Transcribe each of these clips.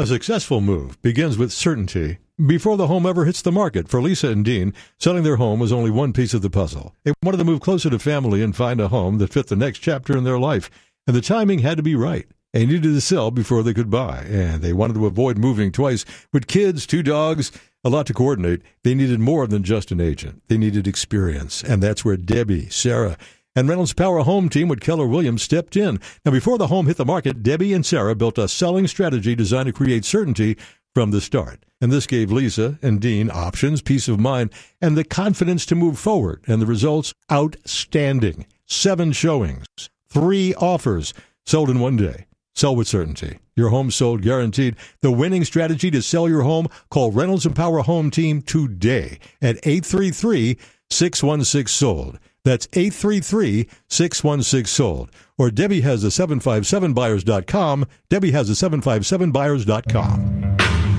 A successful move begins with certainty before the home ever hits the market. For Lisa and Dean, selling their home was only one piece of the puzzle. They wanted to move closer to family and find a home that fit the next chapter in their life, and the timing had to be right. They needed to sell before they could buy, and they wanted to avoid moving twice. With kids, 2 dogs, a lot to coordinate, they needed more than just an agent. They needed experience, and that's where Debbie, Sarah, and Reynolds Power Home Team with Keller Williams stepped in. Now, before the home hit the market, Debbie and Sarah built a selling strategy designed to create certainty from the start. And this gave Lisa and Dean options, peace of mind, and the confidence to move forward. And the results, outstanding. 7 showings, 3 offers, sold in one day. Sell with certainty. Your home sold guaranteed. The winning strategy to sell your home. Call Reynolds and Power Home Team today at 833-616-SOLD. That's 833-616-SOLD. Or Debbie has the 757buyers.com. Debbie has the 757buyers.com.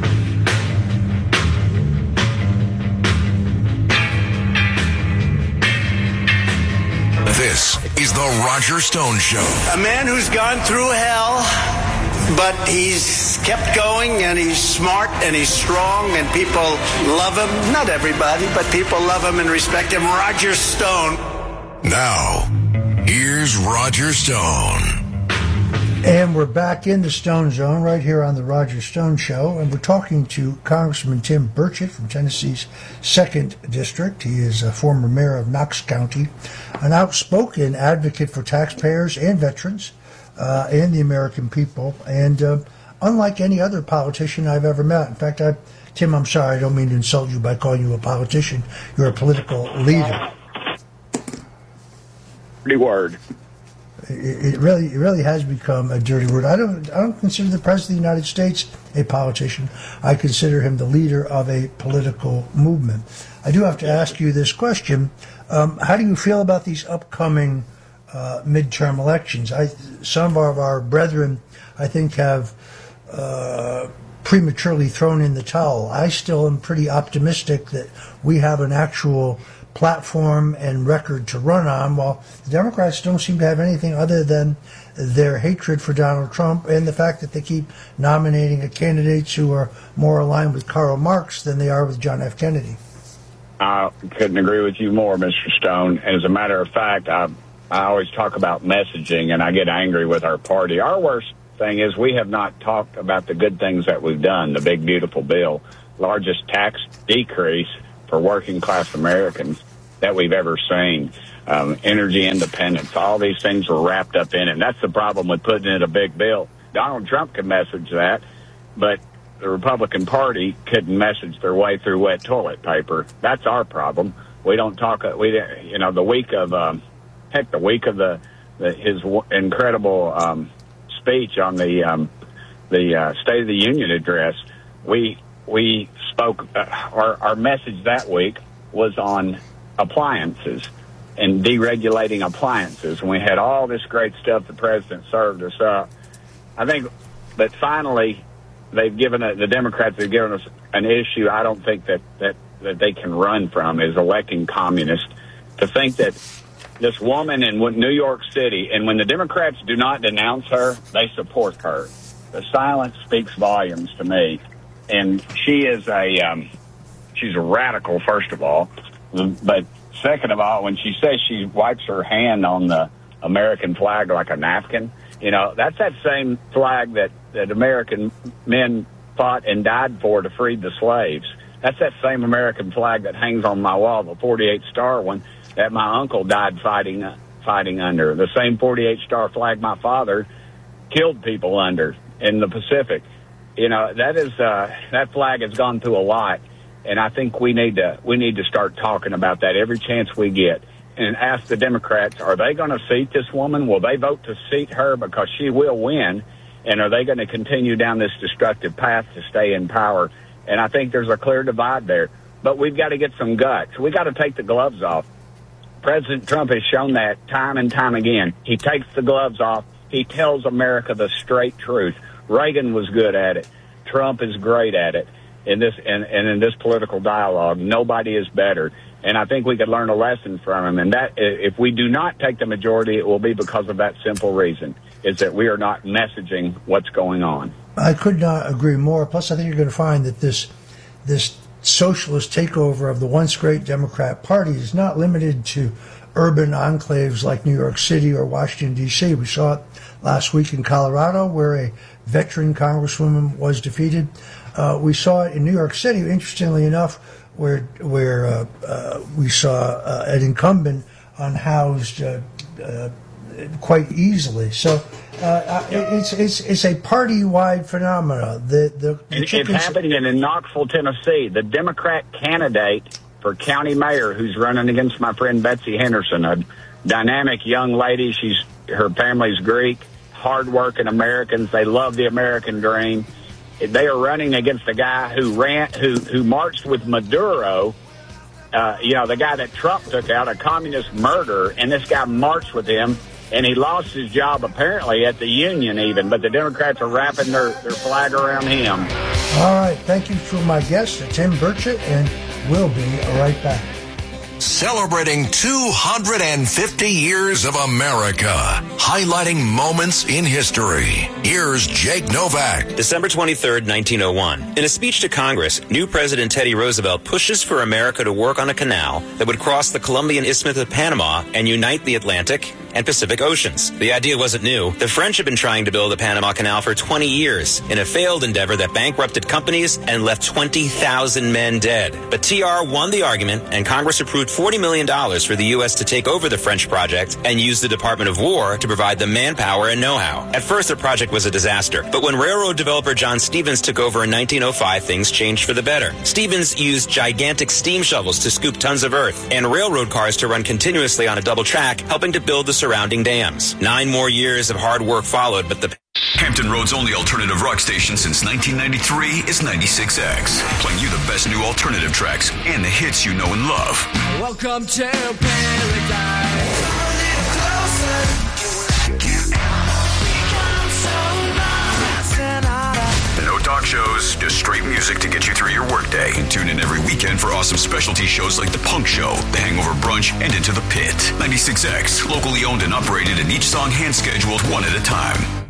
This is the Roger Stone Show. A man who's gone through hell, but he's kept going, and he's smart, and he's strong, and people love him. Not everybody, but people love him and respect him. Roger Stone. Now, here's Roger Stone. And we're back in the Stone Zone right here on the Roger Stone Show, and we're talking to Congressman Tim Burchett from Tennessee's 2nd District. He is a former mayor of Knox County, an outspoken advocate for taxpayers and veterans and the American people, and unlike any other politician I've ever met. In fact, Tim, I'm sorry, I don't mean to insult you by calling you a politician. You're a political leader. Dirty word. It really has become a dirty word. I don't consider the President of the United States a politician. I consider him the leader of a political movement. I do have to ask you this question. How do you feel about these upcoming midterm elections? Some of our brethren, I think, have prematurely thrown in the towel. I still am pretty optimistic that we have an actual platform and record to run on, while the Democrats don't seem to have anything other than their hatred for Donald Trump and the fact that they keep nominating candidates who are more aligned with Karl Marx than they are with John F. Kennedy. I couldn't agree with you more, Mr. Stone. As a matter of fact, I always talk about messaging, and I get angry with our party. Our worst thing is we have not talked about the good things that we've done, the big, beautiful bill, largest tax decrease for working-class Americans that we've ever seen, energy independence. All these things were wrapped up in it, and that's the problem with putting in a big bill. Donald Trump could message that, but the Republican Party couldn't message their way through wet toilet paper. That's our problem. We don't talk. The week of his incredible speech on the State of the Union address, we spoke. Our message that week was on appliances and deregulating appliances, and we had all this great stuff. The president served us up. I think, but finally, the Democrats have given us an issue I don't think that they can run from, is electing communists. To think that this woman in New York City, and when the Democrats do not denounce her, they support her. The silence speaks volumes to me. And she's a radical, first of all. But second of all, when she says she wipes her hand on the American flag like a napkin, that's that same flag that American men fought and died for to free the slaves. That's that same American flag that hangs on my wall, the 48-star one that my uncle died fighting under. The same 48-star flag my father killed people under in the Pacific. That flag has gone through a lot, and I think we need to start talking about that every chance we get, and ask the Democrats: are they going to seat this woman? Will they vote to seat her because she will win? And are they going to continue down this destructive path to stay in power? And I think there's a clear divide there. But we've got to get some guts. We've got to take the gloves off. President Trump has shown that time and time again. He takes the gloves off. He tells America the straight truth. Reagan was good at it. Trump is great at it. In this political dialogue, nobody is better. And I think we could learn a lesson from him. And that, if we do not take the majority, it will be because of that simple reason, is that we are not messaging what's going on. I could not agree more. Plus, I think you're going to find that this socialist takeover of the once great Democrat Party is not limited to urban enclaves like New York City or Washington, D.C. We saw it last week in Colorado, where a veteran congresswoman was defeated. We saw it in New York City, interestingly enough, where we saw an incumbent unhoused quite easily. So it's a party-wide phenomenon. It's happening in Knoxville, Tennessee. The Democrat candidate for county mayor, who's running against my friend Betsy Henderson, a dynamic young lady. Her family's Greek, hardworking Americans. They love the American dream. They are running against a guy who marched with Maduro. The guy that Trump took out, a communist murderer, and this guy marched with him, and he lost his job apparently at the union even, but the Democrats are wrapping their flag around him. All right. Thank you to my guest, Tim Burchett, and we'll be right back. Celebrating 250 years of America, highlighting moments in history. Here's Jake Novak. December 23rd, 1901. In a speech to Congress, new President Teddy Roosevelt pushes for America to work on a canal that would cross the Columbian Isthmus of Panama and unite the Atlantic and Pacific Oceans. The idea wasn't new. The French had been trying to build the Panama Canal for 20 years in a failed endeavor that bankrupted companies and left 20,000 men dead. But TR won the argument, and Congress approved $40 million for the U.S. to take over the French project and use the Department of War to provide the manpower and know-how. At first, the project was a disaster, but when railroad developer John Stevens took over in 1905, things changed for the better. Stevens used gigantic steam shovels to scoop tons of earth and railroad cars to run continuously on a double track, helping to build the surrounding dams. 9 more years of hard work followed, but the Hampton Road's only alternative rock station since 1993 is 96X, playing you the best new alternative tracks and the hits you know and love. Welcome to paradise. No talk shows, just straight music to get you through your workday. And tune in every weekend for awesome specialty shows like The Punk Show, The Hangover Brunch, and Into the Pit. 96X, locally owned and operated, and each song hand-scheduled one at a time.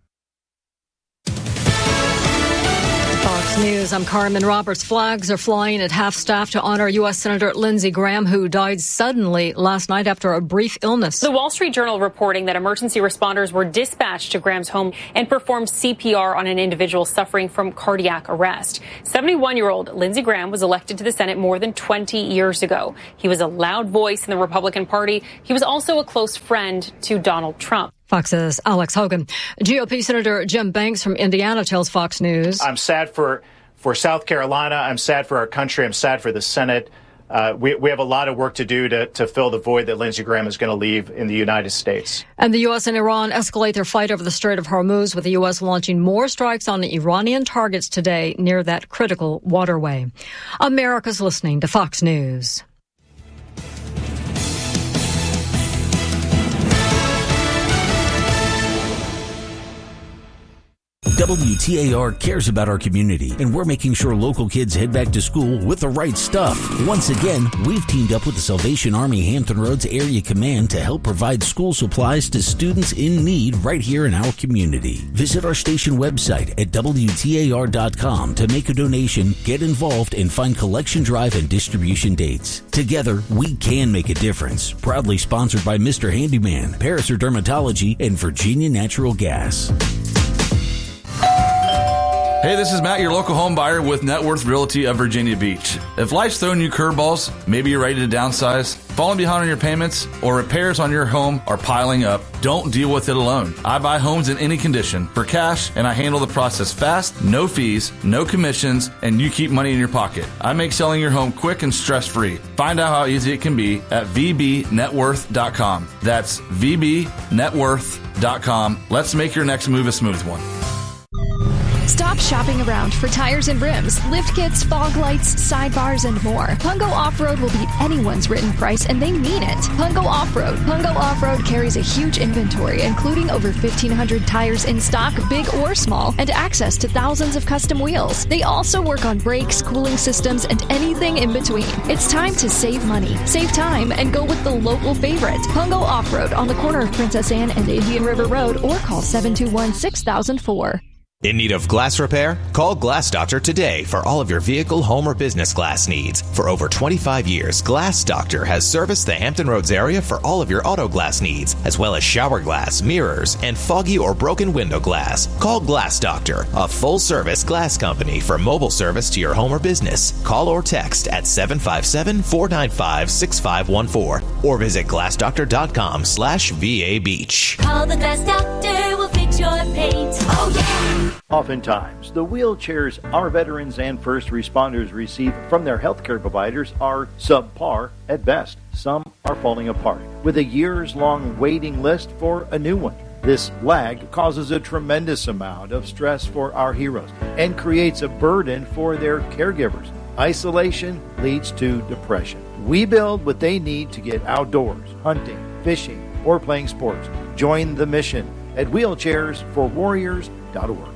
Fox News, I'm Carmen Roberts. Flags are flying at half-staff to honor U.S. Senator Lindsey Graham, who died suddenly last night after a brief illness. The Wall Street Journal reporting that emergency responders were dispatched to Graham's home and performed CPR on an individual suffering from cardiac arrest. 71-year-old Lindsey Graham was elected to the Senate more than 20 years ago. He was a loud voice in the Republican Party. He was also a close friend to Donald Trump. Fox's Alex Hogan. GOP Senator Jim Banks from Indiana tells Fox News. I'm sad for South Carolina. I'm sad for our country. I'm sad for the Senate. We have a lot of work to do to fill the void that Lindsey Graham is going to leave in the United States. And the U.S. and Iran escalate their fight over the Strait of Hormuz, with the U.S. launching more strikes on Iranian targets today near that critical waterway. America's listening to Fox News. WTAR cares about our community, and we're making sure local kids head back to school with the right stuff. Once again, we've teamed up with the Salvation Army Hampton Roads Area Command to help provide school supplies to students in need right here in our community. Visit our station website at WTAR.com to make a donation, get involved, and find collection drive and distribution dates. Together, we can make a difference. Proudly sponsored by Mr. Handyman, Paraser Dermatology, and Virginia Natural Gas. Hey, this is Matt, your local home buyer with Net Worth Realty of Virginia Beach. If life's throwing you curveballs, maybe you're ready to downsize, falling behind on your payments, or repairs on your home are piling up, don't deal with it alone. I buy homes in any condition for cash, and I handle the process fast, no fees, no commissions, and you keep money in your pocket. I make selling your home quick and stress-free. Find out how easy it can be at vbnetworth.com. That's vbnetworth.com. Let's make your next move a smooth one. Stop shopping around for tires and rims, lift kits, fog lights, sidebars, and more. Pungo Off-Road will beat anyone's written price, and they mean it. Pungo Off-Road. Pungo Off-Road carries a huge inventory, including over 1,500 tires in stock, big or small, and access to thousands of custom wheels. They also work on brakes, cooling systems, and anything in between. It's time to save money, save time, and go with the local favorite. Pungo Off-Road on the corner of Princess Anne and Indian River Road, or call 721-6004. In need of glass repair? Call Glass Doctor today for all of your vehicle, home, or business glass needs. For over 25 years, Glass Doctor has serviced the Hampton Roads area for all of your auto glass needs, as well as shower glass, mirrors, and foggy or broken window glass. Call Glass Doctor, a full-service glass company for mobile service to your home or business. Call or text at 757-495-6514 or visit glassdoctor.com/VA Beach. Call the Glass Doctor, we'll fix your paint. Oh, yeah! Oftentimes, the wheelchairs our veterans and first responders receive from their healthcare providers are subpar at best. Some are falling apart, with a years-long waiting list for a new one. This lag causes a tremendous amount of stress for our heroes and creates a burden for their caregivers. Isolation leads to depression. We build what they need to get outdoors, hunting, fishing, or playing sports. Join the mission at wheelchairsforwarriors.org.